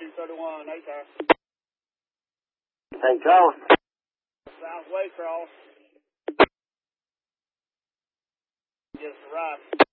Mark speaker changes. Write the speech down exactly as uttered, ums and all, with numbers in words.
Speaker 1: two thirty-one, eight car.
Speaker 2: Hey, Charles.
Speaker 1: South Waycross. Just arrived.